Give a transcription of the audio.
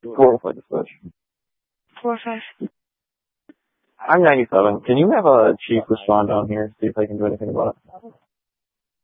4 flight the switch. 4-5. I'm 97. Can you have a chief respond down here, see if I can do anything about it?